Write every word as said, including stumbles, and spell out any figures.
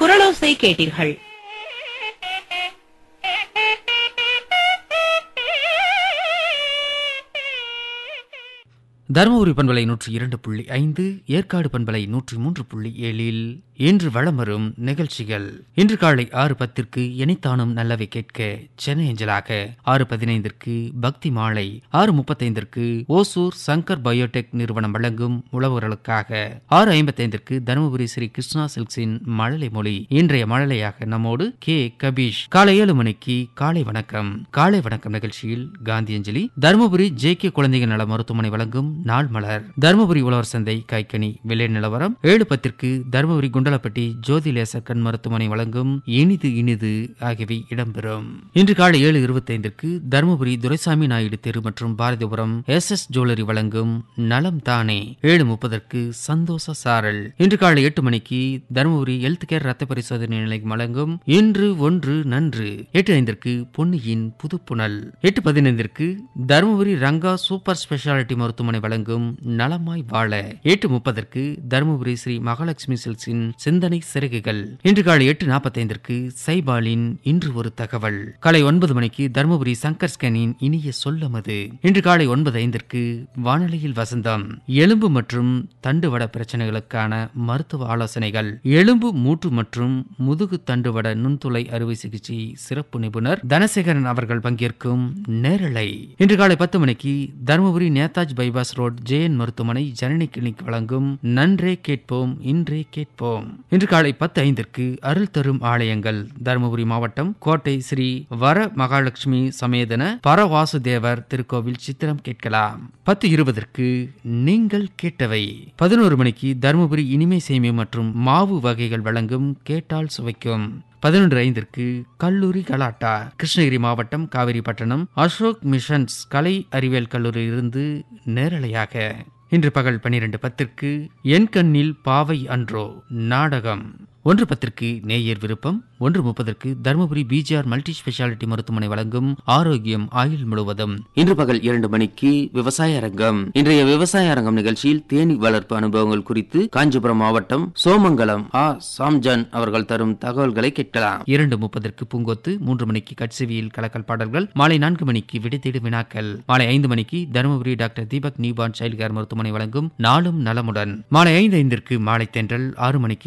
குரலோசை கேட்டீர்கள். தருமபுரி பண்பலை நூற்றி இரண்டு புள்ளி ஐந்து, ஏற்காடு பண்பலை நூற்றி மூன்று புள்ளி ஏழில் இன்று வளம் வரும் நிகழ்ச்சிகள். இன்று காலை ஆறு பத்திற்கு எனித்தானும் நல்லவை கேட்க சென்னை அஞ்சலாக, ஆறு பதினைந்திற்கு பக்தி மாலை, ஆறு முப்பத்தைந்திற்கு ஓசூர் சங்கர் பயோடெக் நிறுவனம் வழங்கும் உழவர்களுக்காக, ஆறு ஐம்பத்தைந்திற்கு தருமபுரி ஸ்ரீ கிருஷ்ணா சில்க்ஸின் மழலை மொழி. இன்றைய மழலையாக நம்மோடு கே கபீஷ். காலை ஏழு மணிக்கு காலை வணக்கம். காலை வணக்கம் நிகழ்ச்சியில் காந்தியஞ்சலி, தருமபுரி ஜே கே குழந்தைகள் நல மருத்துவமனை வழங்கும் நாள் மலர், தருமபுரி உழவர் சந்தை கைக்கணி விலை நிலவரம். ஏழு பத்திற்கு தருமபுரி குண்டலப்பட்டி ஜோதி லேசர் கண் மருத்துவமனை வழங்கும் இனிது இனிது ஆகியவை இடம்பெறும். இன்று காலை ஏழு இருபத்தைந்திற்கு தருமபுரி துரைசாமி நாயுடு தெரு மற்றும் பாரதிபுரம் எஸ் எஸ் ஜுவல்லரி வழங்கும் நலம் தானே. ஏழு முப்பதற்கு சந்தோஷ சாரல். இன்று காலை எட்டு மணிக்கு தருமபுரி ஹெல்த் கேர் ரத்த பரிசோதனை நிலையம் வழங்கும் இன்று ஒன்று நன்று. எட்டு ஐந்திற்கு பொன்னியின் புதுப்புணல். எட்டு பதினைந்திற்கு தருமபுரி ரங்கா சூப்பர் ஸ்பெஷாலிட்டி மருத்துவமனை வழங்கும் நலமாய் வாழ. எட்டு முப்பதற்கு தருமபுரி ஸ்ரீ மகாலட்சுமி சில்க்ஸின் சிந்தனை சிறகுகள். இன்று காலை எட்டு நாற்பத்தைந்திற்கு சைபாலின் இன்று ஒரு தகவல். காலை ஒன்பது மணிக்கு தருமபுரி சங்கர் ஸ்கேனின் இனிய சொல்லமது. இன்று காலை ஒன்பது ஐந்திற்கு வானொலியில் வசந்தம், எலும்பு மற்றும் தண்டுவட பிரச்சனைகளுக்கான மருத்துவ ஆலோசனைகள், எலும்பு மூட்டு மற்றும் முதுகு தண்டுவட நுண்துளை அறுவை சிகிச்சை சிறப்பு நிபுணர் தனசேகரன் அவர்கள் பங்கேற்கும் நேரலை. இன்று காலை பத்து மணிக்கு Dharmapuri Netaji bypass road J N மருத்துவமனை ஜனனி கிளினிக் வழங்கும் நன்றே கேட்போம் இன்றே கேட்போம். இன்று காலை பத்து ஐந்திற்கு அருள் தரும் ஆலயங்கள், தருமபுரி மாவட்டம் கோட்டை ஸ்ரீ வர மகாலட்சுமி சமேதன பரவாசுதேவர் திருக்கோவில் சித்திரம் கேட்கலாம். பத்து இருபதற்கு நீங்கள் கேட்டவை. பதினோரு மணிக்கு தருமபுரி இனிமை சேமியா மற்றும் மாவு வகைகள் வழங்கும் கேட்டால் சுவைக்கும். பதினொன்று ஐந்திற்கு கல்லூரி கலாட்டா, கிருஷ்ணகிரி மாவட்டம் காவிரிப்பட்டணம் அசோக் மிஷன்ஸ் கலை அறிவியல் கல்லூரியிலிருந்து நேரலையாக. இன்று பகல் பனிரெண்டு பத்திற்கு என் கண்ணில் பாவை அன்றோ நாடகம். ஒன்று பத்திற்கு நேயர் விருப்பம். ஒன்று முப்பதற்கு தருமபுரி பிஜிஆர் மல்டி ஸ்பெஷாலிட்டி மருத்துவமனை வழங்கும் ஆரோக்கியம் ஆயுள் முழுவதும். இன்று பகல் இரண்டு மணிக்கு விவசாய அரங்கம். இன்றைய விவசாய அரங்கம் நிகழ்ச்சியில் தேனி வளர்ப்பு அனுபவங்கள் குறித்து காஞ்சிபுரம் மாவட்டம் சோமங்கலம் ஆ சாம்ஜான் அவர்கள் தரும் தகவல்களை கேட்கலாம். இரண்டு முப்பதற்கு பூங்கொத்து. மூன்று மணிக்கு கட்செவியில் கலக்கல் பாடல்கள். மாலை நான்கு மணிக்கு விடைத்தேடு வினாக்கள். மாலை ஐந்து மணிக்கு Dharmapuri doctor Deepak newborn child care மருத்துவமனை வழங்கும் நாளும் நலமுடன். மாலை ஐந்து ஐந்திற்கு மாலை தென்றல். ஆறு மணிக்கு